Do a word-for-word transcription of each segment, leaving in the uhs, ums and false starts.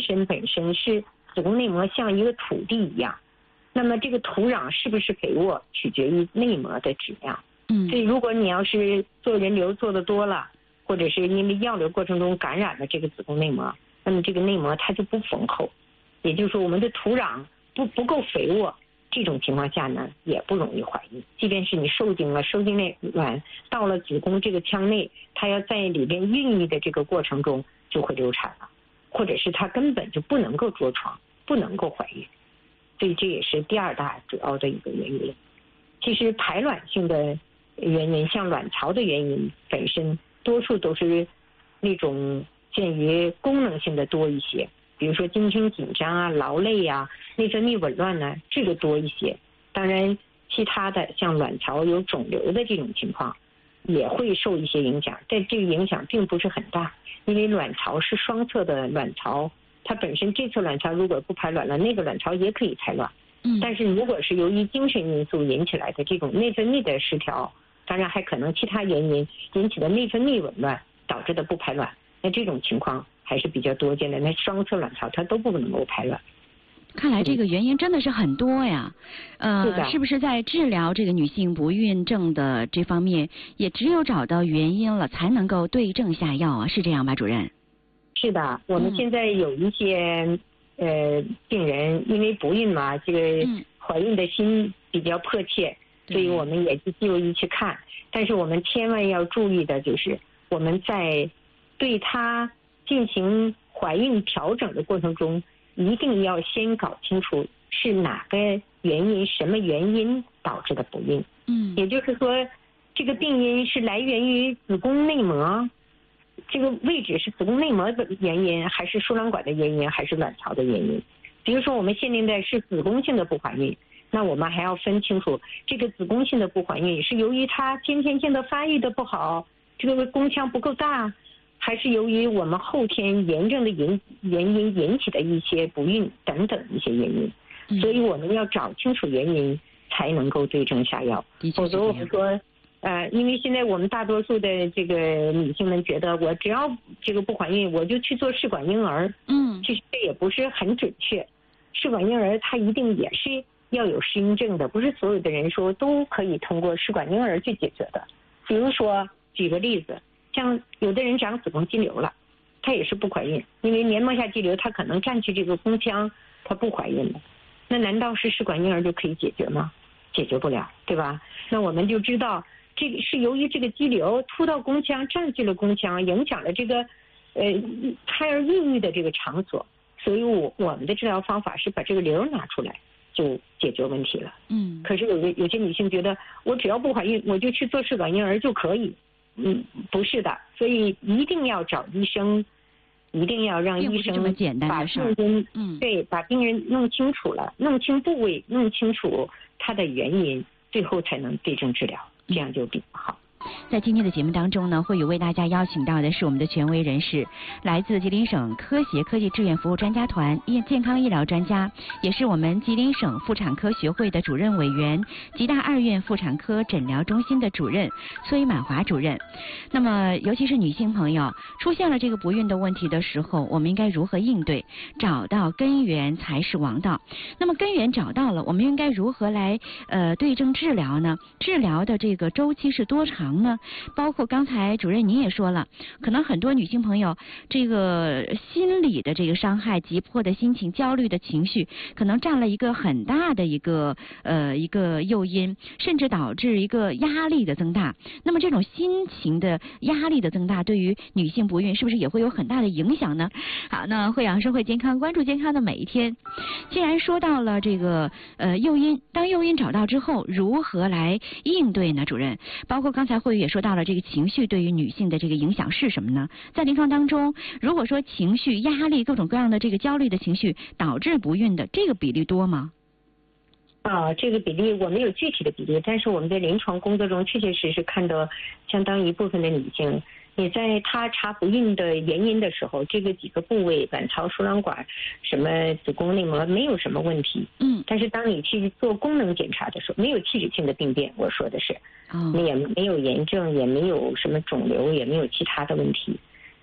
身本身是子宫内膜像一个土地一样，那么这个土壤是不是肥沃，取决于内膜的质量。 嗯， 所以如果你要是做人流做的多了，或者是因为药流过程中感染了这个子宫内膜，那么这个内膜它就不丰厚，也就是说我们的土壤不不够肥沃，这种情况下呢也不容易怀孕。即便是你受精了，受精内卵到了子宫这个腔内，它要在里边孕育的这个过程中就会流产了，或者是它根本就不能够着床，不能够怀孕。所以这也是第二大主要的一个原因。其实排卵性的原因，像卵巢的原因本身多数都是那种鉴于功能性的多一些，比如说精神紧张啊、劳累呀、内分泌紊乱呢，这个多一些。当然其他的像卵巢有肿瘤的这种情况也会受一些影响，但这个影响并不是很大，因为卵巢是双侧的卵巢，它本身这侧卵巢如果不排卵了，那个卵巢也可以排卵。 嗯， 但是如果是由于精神因素引起来的这种内分泌的失调，当然还可能其他原因引起的内分泌紊乱导致的不排卵，那这种情况还是比较多见的。那双侧卵巢它都不能够排卵。 看来这个原因真的是很多呀，呃，是不是在治疗这个女性不孕症的这方面，也只有找到原因了，才能够对症下药啊？是这样吧，主任？ 是的，我们现在有一些、嗯、呃病人因为不孕嘛，这个怀孕的心比较迫切，嗯、所以我们也就医去看。但是我们千万要注意的就是，我们在对她进行怀孕调整的过程中，一定要先搞清楚是哪个原因、什么原因导致的不孕。嗯，也就是说，这个病因是来源于子宫内膜，这个位置是子宫内膜的原因，还是输卵管的原因，还是卵巢的原因？比如说我们限定的是子宫性的不怀孕，那我们还要分清楚，这个子宫性的不怀孕是由于它先天性的发育的不好，这个宫腔不够大，还是由于我们后天炎症的引原因引起的一些不孕等等一些原因。嗯、所以我们要找清楚原因，才能够对症下药。否则我们说，呃，因为现在我们大多数的这个女性们觉得，我只要这个不怀孕，我就去做试管婴儿。嗯，其实这也不是很准确。试管婴儿它一定也是要有适应症的，不是所有的人说都可以通过试管婴儿去解决的。比如说，举个例子，像有的人长子宫肌瘤了，她也是不怀孕，因为黏膜下肌瘤它可能占据这个宫腔，她不怀孕了。那难道是试管婴儿就可以解决吗？解决不了，对吧？那我们就知道，这个是由于这个肌瘤突到宫腔，占据了宫腔，影响了这个呃胎儿孕育的这个场所。所以我我们的治疗方法是把这个瘤拿出来，就解决问题了。嗯。可是有的有些女性觉得，我只要不怀孕，我就去做试管婴儿就可以。嗯，不是的，所以一定要找医生。一定要让医生把病人，嗯，对，把病人弄清楚了，弄清部位，弄清楚它的原因，最后才能对症治疗，这样就比较好。 在今天的节目当中呢，会有为大家邀请到的是我们的权威人士，来自吉林省科协科技志愿服务专家团健康医疗专家，也是我们吉林省妇产科学会的主任委员，吉大二院妇产科诊疗中心的主任崔满华主任。那么尤其是女性朋友出现了这个不孕的问题的时候，我们应该如何应对？找到根源才是王道。那么根源找到了，我们应该如何来呃对症治疗呢？治疗的这个周期是多长呢？包括刚才主任您也说了，可能很多女性朋友这个心理的这个伤害、急迫的心情、焦虑的情绪，可能占了一个很大的一个呃一个诱因，甚至导致一个压力的增大。那么这种心情的压力的增大，对于女性不孕是不是也会有很大的影响呢？好，那惠养生会健康，关注健康的每一天。既然说到了这个呃诱因，当诱因找到之后，如何来应对呢？主任，包括刚才慧宇也说到了这个情绪对于女性的这个影响是什么呢？在临床当中，如果说情绪、压力、各种各样的这个焦虑的情绪导致不孕的，这个比例多吗？ 啊，这个比例我没有具体的比例，但是我们在临床工作中确确实实看到相当一部分的女性，你在她查不孕的原因的时候，这个几个部位，卵巢、输卵管、什么子宫内膜没有什么问题。嗯。但是当你去做功能检查的时候，没有器质性的病变，我说的是，哦，也没有炎症，也没有什么肿瘤，也没有其他的问题。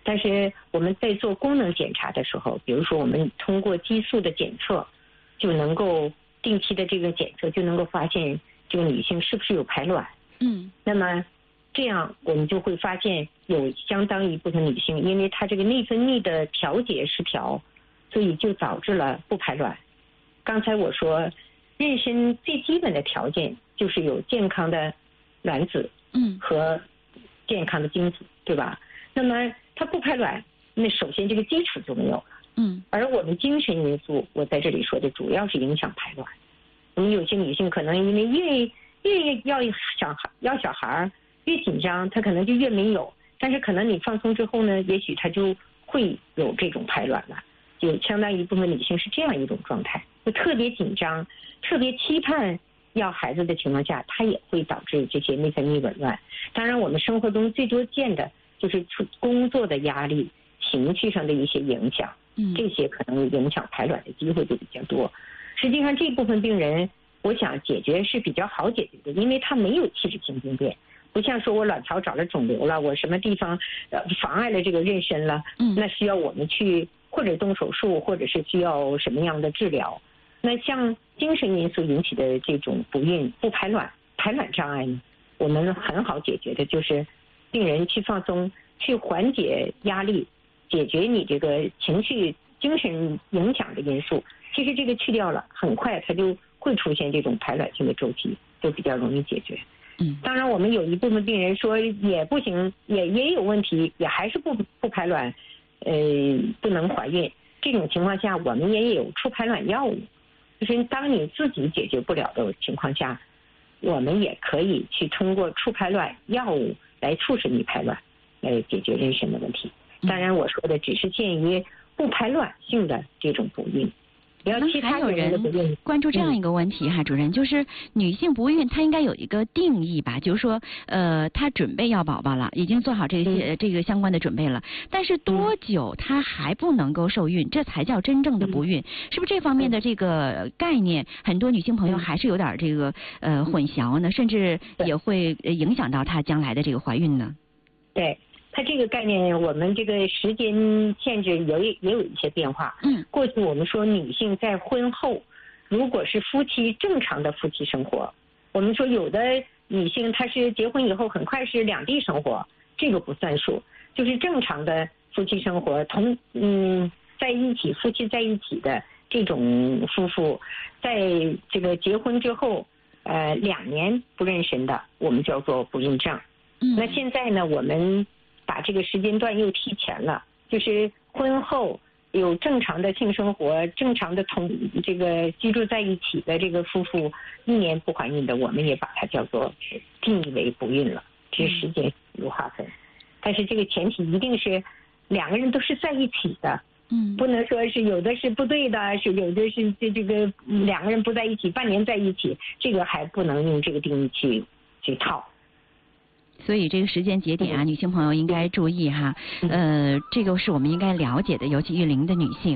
但是我们在做功能检查的时候，比如说我们通过激素的检测，就能够定期的这个检测就能够发现这个女性是不是有排卵。 嗯， 那么这样我们就会发现有相当一部分女性，因为她这个内分泌的调节失调，所以就导致了不排卵。刚才我说妊娠最基本的条件就是有健康的卵子，嗯，和健康的精子，对吧？那么它不排卵，那首先这个基础就没有了，嗯。而我们精神因素，我在这里说的主要是影响排卵。我们有些女性可能因为越越要小孩要小孩越紧张，她可能就越没有。但是可能你放松之后呢，也许她就会有这种排卵了。有相当一部分女性是这样一种状态，就特别紧张、特别期盼要孩子的情况下，它也会导致这些内分泌紊乱。当然，我们生活中最多见的就是工作的压力、情绪上的一些影响，这些可能影响排卵的机会就比较多。实际上，这部分病人，我想解决是比较好解决的，因为他没有器质性病变。不像说我卵巢长了肿瘤了，我什么地方呃妨碍了这个妊娠了，那需要我们去或者动手术，或者是需要什么样的治疗。那像精神因素引起的这种不孕、不排卵、排卵障碍呢，我们很好解决的就是病人去放松，去缓解压力，解决你这个情绪、精神影响的因素。其实这个去掉了，很快它就会出现这种排卵性的周期，就比较容易解决。嗯，当然我们有一部分病人说也不行，也也有问题，也还是不不排卵，呃，不能怀孕。这种情况下，我们也有促排卵药物，就是当你自己解决不了的情况下，我们也可以去通过促排卵药物来促使你排卵，来解决妊娠的问题。当然，我说的只是限于不排卵性的这种不孕。 可能还有人关注这样一个问题哈，主任，就是女性不孕，她应该有一个定义吧？就是说，呃，她准备要宝宝了，已经做好这些这个相关的准备了，但是多久她还不能够受孕，这才叫真正的不孕？是不是这方面的这个概念，很多女性朋友还是有点这个呃混淆呢？甚至也会影响到她将来的这个怀孕呢？ 对。它这个概念，我们这个时间限制也也有一些变化。嗯，过去我们说女性在婚后，如果是夫妻正常的夫妻生活，我们说有的女性她是结婚以后很快是两地生活，这个不算数，就是正常的夫妻生活，同嗯在一起夫妻在一起的这种夫妇，在这个结婚之后，呃两年不妊娠的，我们叫做不孕症。嗯，那现在呢，我们把这个时间段又提前了，就是婚后有正常的性生活、正常的同这个居住在一起的这个夫妇，一年不怀孕的，我们也把它叫做定义为不孕了，这时间有划分。但是这个前提一定是两个人都是在一起的，嗯，不能说是有的是不对的，是有的是这这个两个人不在一起，半年在一起，这个还不能用这个定义去去套。 所以这个时间节点啊，女性朋友应该注意哈，呃，这个是我们应该了解的，尤其育龄的女性。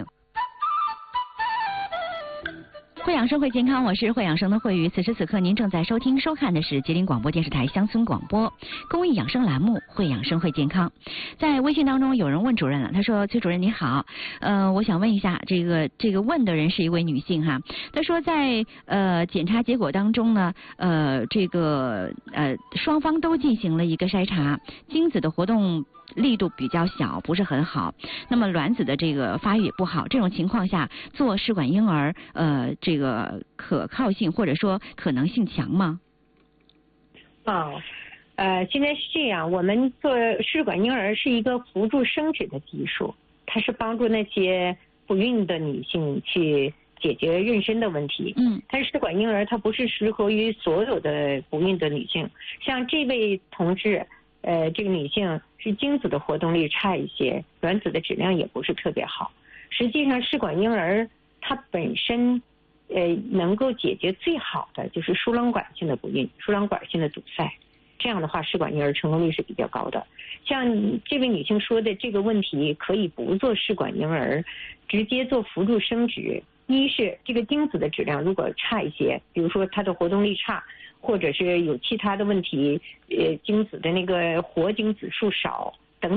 会养生会健康，我是会养生的慧瑜。此时此刻您正在收听收看的是吉林广播电视台乡村广播公益养生栏目会养生会健康。在微信当中有人问主任了，他说：崔主任你好，呃，我想问一下，这个这个问的人是一位女性哈，她说在呃检查结果当中呢，呃这个呃双方都进行了一个筛查，精子的活动力度比较小，不是很好，那么卵子的这个发育也不好，这种情况下做试管婴儿，呃，这个可靠性或者说可能性强吗？ 哦，呃，现在是这样，我们做试管婴儿是一个辅助生殖的技术，它是帮助那些不孕的女性去解决妊娠的问题。嗯，但是试管婴儿它不是适合于所有的不孕的女性，像这位同志。呃，这个女性是精子的活动力差一些，卵子的质量也不是特别好。实际上，试管婴儿它本身，呃，能够解决最好的就是输卵管性的不孕、输卵管性的堵塞。这样的话，试管婴儿成功率是比较高的。像这位女性说的这个问题，可以不做试管婴儿，直接做辅助生殖。一是这个精子的质量如果差一些，比如说它的活动力差。或者是有其他的问题，呃，精子的那个活精子数少等等，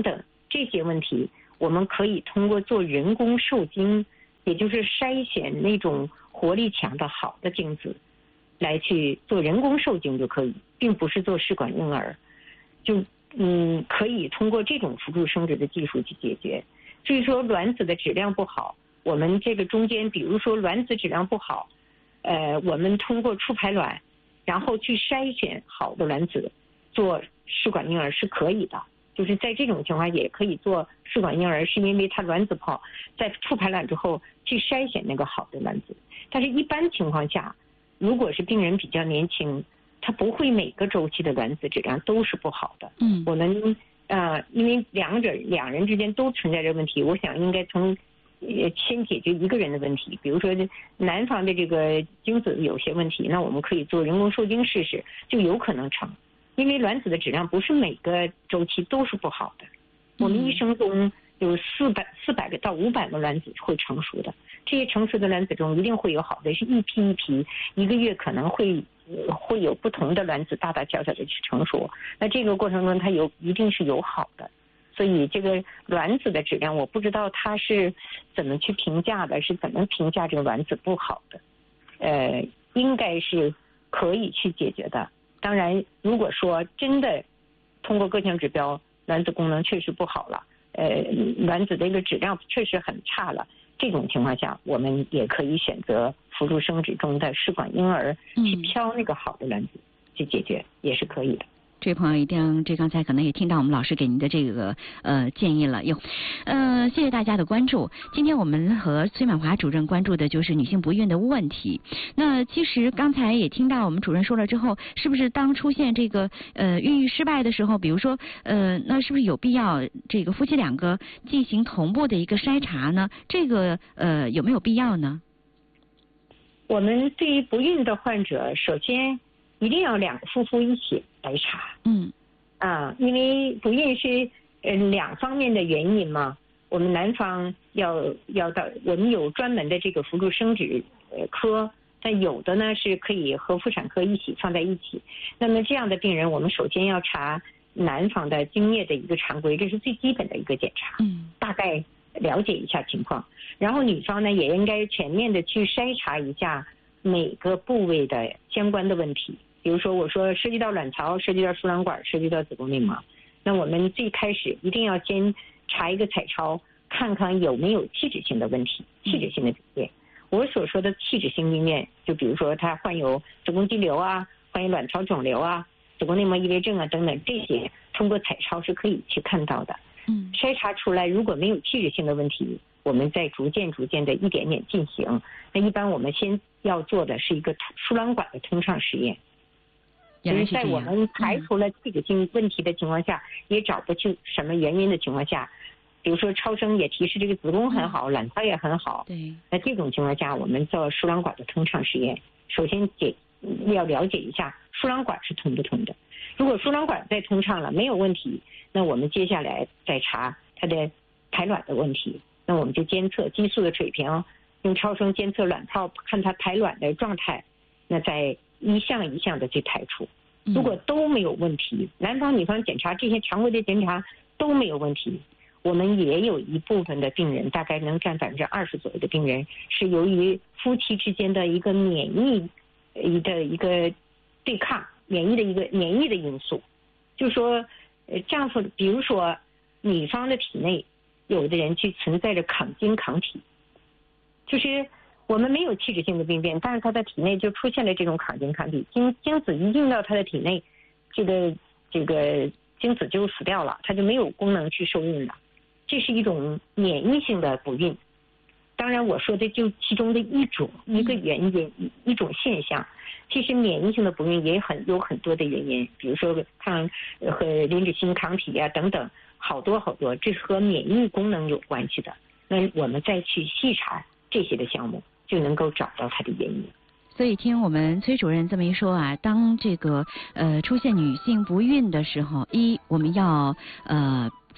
这些问题，我们可以通过做人工受精，也就是筛选那种活力强的好的精子，来去做人工受精就可以，并不是做试管婴儿。就嗯，可以通过这种辅助生殖的技术去解决。至于说卵子的质量不好，我们这个中间，比如说卵子质量不好，呃，我们通过促排卵，然后去筛选好的卵子，做试管婴儿是可以的。就是在这种情况也可以做试管婴儿，是因为它卵子不好，在促排卵之后去筛选那个好的卵子。但是一般情况下，如果是病人比较年轻，他不会每个周期的卵子质量都是不好的。 嗯， 我们呃，因为两者两人之间都存在着问题，我想应该从呃先解决一个人的问题。比如说男方的这个精子有些问题，那我们可以做人工受精试试，就有可能成。因为卵子的质量不是每个周期都是不好的，我们一生中有四百四百个到五百个卵子会成熟的，这些成熟的卵子中一定会有好的，是一批一批，一个月可能会会有不同的卵子大大小小的去成熟，那这个过程中它有一定是有好的，所以这个卵子的质量我不知道它是怎么去评价的，是怎么评价这个卵子不好的，呃，应该是可以去解决的。当然，如果说真的通过各项指标卵子功能确实不好了，呃，卵子的一个质量确实很差了，这种情况下，我们也可以选择辅助生殖中的试管婴儿去挑那个好的卵子去解决，也是可以的。 这位朋友一定，这刚才可能也听到我们老师给您的这个呃建议了，有，呃，谢谢大家的关注。今天我们和崔满华主任关注的就是女性不孕的问题。那其实刚才也听到我们主任说了之后，是不是当出现这个呃孕育失败的时候，比如说呃，那是不是有必要这个夫妻两个进行同步的一个筛查呢？这个呃有没有必要呢？ 我们对于不孕的患者，首先一定要两个夫妇一起来查。 嗯， 啊，因为不孕是呃两方面的原因嘛。我们男方要要到，我们有专门的这个辅助生殖呃科，但有的呢是可以和妇产科一起放在一起。那么这样的病人，我们首先要查男方的精液的一个常规，这是最基本的一个检查。 嗯， 大概了解一下情况，然后女方呢也应该全面的去筛查一下每个部位的相关的问题。比如说我说涉及到卵巢，涉及到输卵管，涉及到子宫内膜，那我们最开始一定要先查一个彩超，看看有没有器质性的问题，器质性的病变。我所说的器质性病变，就比如说他患有子宫肌瘤啊，患有卵巢肿瘤啊，子宫内膜异位症啊等等，这些通过彩超是可以去看到的。 嗯， 筛查出来如果没有器质性的问题，我们再逐渐逐渐的一点点进行。那一般我们先要做的是一个输卵管的通畅实验。所以在我们排除了器质性问题的情况下，嗯、也找不出什么原因的情况下，比如说超声也提示这个子宫很好，卵巢也很好。 对。 那这种情况下，我们做输卵管的通畅实验，首先解要了解一下输卵管是通不通的。如果输卵管再通畅了，没有问题，那我们接下来再查它的排卵的问题。那我们就监测激素的水平，用超声监测卵泡，看它排卵的状态，那再一项一项的去排除。如果都没有问题，男方女方检查这些常规的检查都没有问题，我们也有一部分的病人，大概能占百分之二十左右的病人，是由于夫妻之间的一个免疫的一个对抗，免疫的一个免疫的因素，就是说，呃，丈夫，比如说女方的体内，有的人去存在着抗精抗体，就是我们没有器质性的病变，但是他的体内就出现了这种抗精抗体，精精子一进到他的体内，这个这个精子就死掉了，他就没有功能去受孕了，这是一种免疫性的不孕。当然我说的就其中的一种一个原因一种现象，其实免疫性的不孕也很有很多的原因，比如说抗和磷脂性抗体啊等等，好多好多，这是和免疫功能有关系的。那我们再去细查这些的项目，就能够找到它的原因。 所以听我们崔主任这么一说啊，当这个呃出现女性不孕的时候，一我们要呃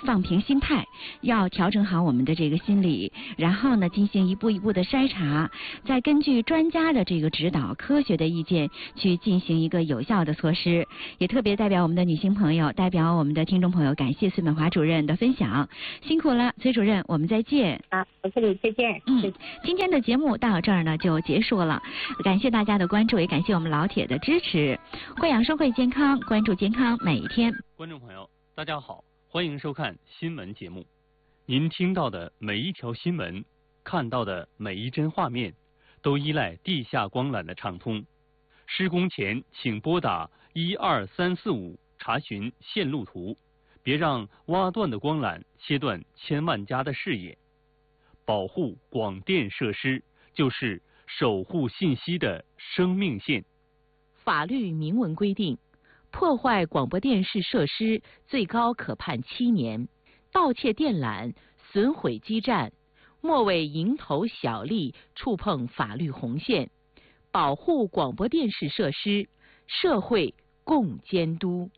放平心态，要调整好我们的这个心理，然后呢进行一步一步的筛查，再根据专家的这个指导、科学的意见去进行一个有效的措施。也特别代表我们的女性朋友，代表我们的听众朋友，感谢孙美华主任的分享，辛苦了，崔主任，我们再见。 啊，我这里再见。 嗯，今天的节目到这儿呢就结束了，感谢大家的关注，也感谢我们老铁的支持。会养生会健康，关注健康每一天。 观众朋友，大家好，欢迎收看新闻节目。您听到的每一条新闻，看到的每一帧画面，都依赖地下光缆的畅通。施工前请拨打一二三四五查询线路图，别让挖断的光缆切断千万家的视野。保护广电设施就是守护信息的生命线。 法律明文规定，破坏广播电视设施最高可判七年，盗窃电缆、损毁基站，莫为蝇头小利触碰法律红线。保护广播电视设施，社会共监督。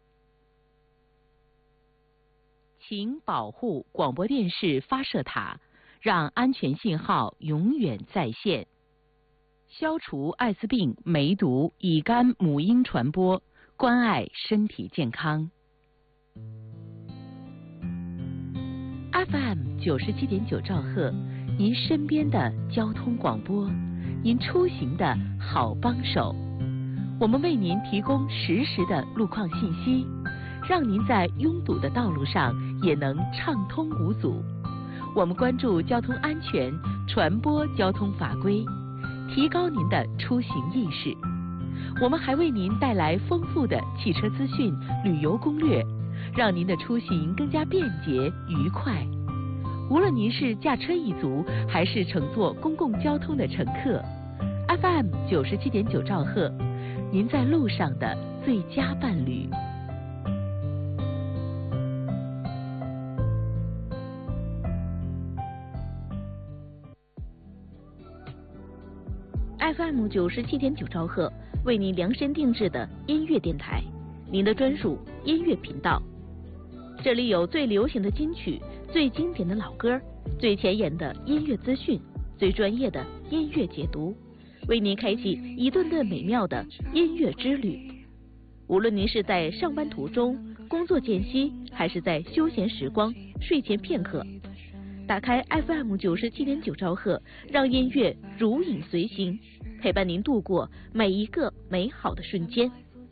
请保护广播电视发射塔，让安全信号永远在线。消除艾滋病、梅毒、乙肝、母婴传播，关爱身体健康。F M 九十七点九兆赫，您身边的交通广播，您出行的好帮手。我们为您提供实时的路况信息，让您在拥堵的道路上也能畅通无阻。我们关注交通安全，传播交通法规，提高您的出行意识。我们还为您带来丰富的汽车资讯、旅游攻略，让您的出行更加便捷愉快。无论您是驾车一族，还是乘坐公共交通的乘客 ，F M 九十七点九兆赫，您在路上的最佳伴侣。F M 九十七点九兆赫，为您量身定制的音乐电台，您的专属音乐频道。这里有最流行的金曲、最经典的老歌、最前沿的音乐资讯、最专业的音乐解读，为您开启一顿顿美妙的音乐之旅。无论您是在上班途中、工作间隙，还是在休闲时光、睡前片刻，打开 F M 九十七点九兆赫，让音乐如影随形，陪伴您度过每一个美好的瞬间。